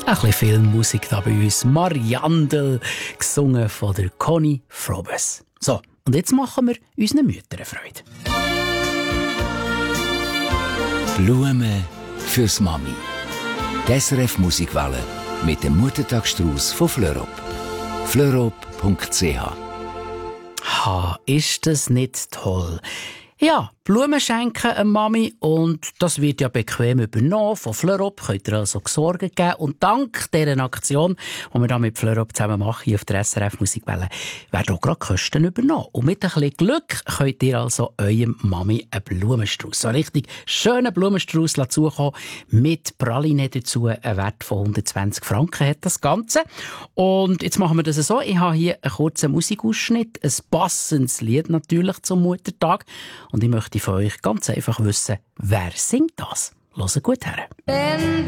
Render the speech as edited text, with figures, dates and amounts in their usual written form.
Ein bisschen Filmmusik da bei uns. Mariandel, gesungen von der Conny Frobes. So, und jetzt machen wir unseren Müttern eine Freude. Blumen fürs Mami. Die SRF Musikwelle mit dem Muttertagsstrauß von Fleurop. fleurop.ch. Ha, ist das nicht toll? Ja, Blumen schenken an Mami und das wird ja bequem übernommen. Von Fleurop könnt ihr also Sorgen geben. Und dank dieser Aktion, die wir da mit Fleurop zusammen machen, hier auf der SRF Musikwelle, werden auch gerade Kosten übernommen. Und mit ein bisschen Glück könnt ihr also eurem Mami einen Blumenstrauß, so einen richtig schönen Blumenstrauß zukommen, mit Praline dazu. Ein Wert von 120 Franken hat das Ganze. Und jetzt machen wir das so. Ich habe hier einen kurzen Musikausschnitt, ein passendes Lied natürlich zum Muttertag. Und ich möchte von euch ganz einfach wissen, wer singt das? Hört gut her.